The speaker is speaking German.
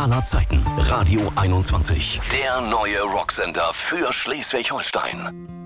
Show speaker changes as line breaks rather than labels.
aller Zeiten. Radio 21. Der neue Rocksender für Schleswig-Holstein.